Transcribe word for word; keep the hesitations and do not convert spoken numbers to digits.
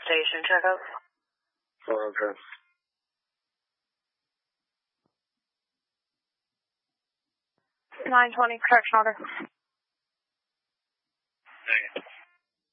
station. Check out. Oh, okay. nine twenty, protection order.